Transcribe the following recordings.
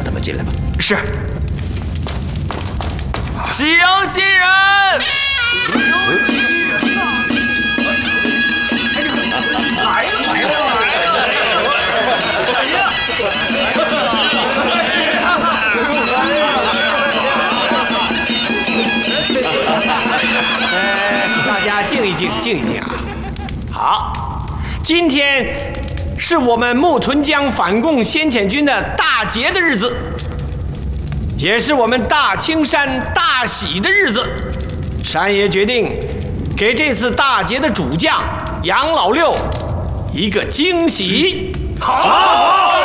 他们进来吧。 是。 喜迎新人！ 来了！ 大家静一静，静一静啊！好，今天是我们木屯江反共先遣军的大捷的日子，也是我们大青山大喜的日子。山爷决定给这次大捷的主将杨老六一个惊喜。 好，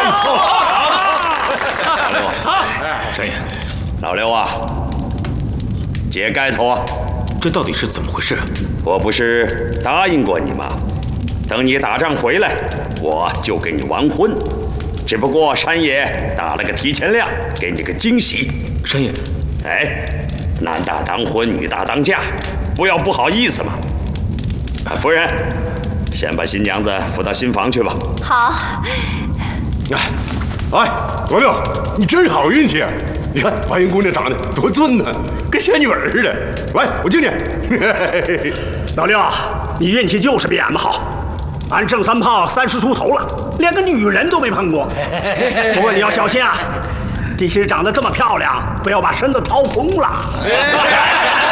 山爷，老六啊，解盖头啊！ 这到底是怎么回事？ 我不是答应过你吗？等你打仗回来，我就给你完婚。只不过山爷打了个提前量，给你个惊喜。 山爷， 哎，男大当婚，女大当嫁，不要不好意思嘛。夫人，先把新娘子扶到新房去吧。 好。 哎，老六，你真是好运气啊！你看白云姑娘长得多俊呢，跟仙女儿似的。来，我敬你。 老六，你运气就是比俺们好，俺郑三炮30出头了，连个女人都没碰过。不过你要小心啊，这些长得这么漂亮，不要把身子掏空了。